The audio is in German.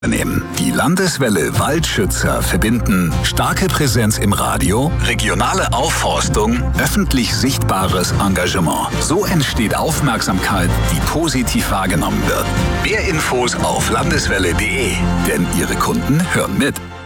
Nehmen. Die Landeswelle Waldschützer verbinden starke Präsenz im Radio, regionale Aufforstung, öffentlich sichtbares Engagement. So entsteht Aufmerksamkeit, die positiv wahrgenommen wird. Mehr Infos auf landeswelle.de, denn Ihre Kunden hören mit.